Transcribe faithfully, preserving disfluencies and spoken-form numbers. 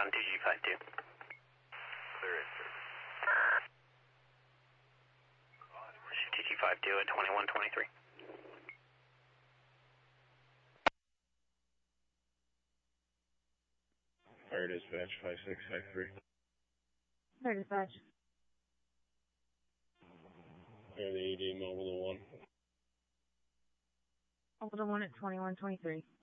on two G five two. Clear it, sir. two G five two at twenty-one twenty-three. Fire dispatch, five six five three. Fire dispatch. Fire the A D mobile to one. Mobile to one at twenty-one twenty-three.